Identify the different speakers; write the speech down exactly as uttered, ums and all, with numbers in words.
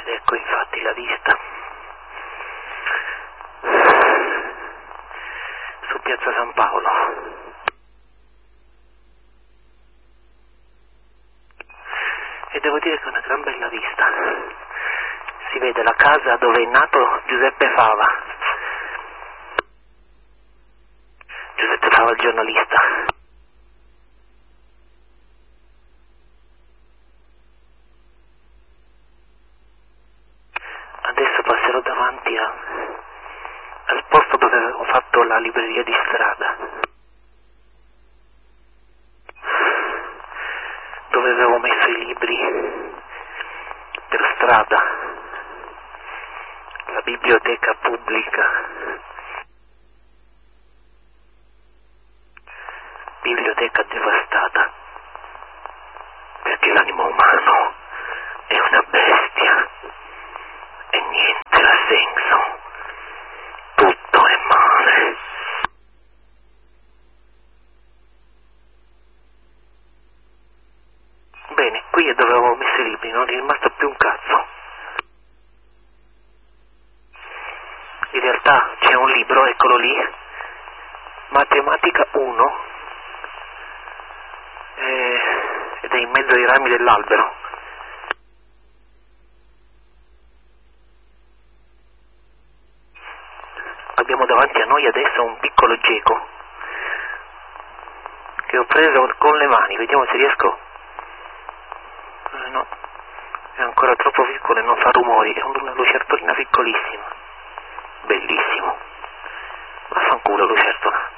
Speaker 1: Ed ecco infatti la vista su Piazza San Paolo. E devo dire che è una gran bella vista. Si vede la casa dove è nato Giuseppe Fava. Giuseppe Fava, il giornalista. Adesso passerò davanti a, al posto dove ho fatto la libreria di strada, dove avevo messo i libri per strada, la biblioteca pubblica, biblioteca devastata, perché l'animo umano è una bestia e niente ha senso, tutto è male. Bene, qui è dove avevo messo i libri, non è rimasto più un cazzo. In realtà c'è un libro, eccolo lì, Matematica uno, eh, ed è in mezzo ai rami dell'albero. Abbiamo davanti a noi adesso un piccolo geco che ho preso con le mani, vediamo se riesco. Eh, no, è ancora troppo piccolo e non fa rumori, è una lucertolina piccolissima, bellissimo. Vaffanculo lucertola.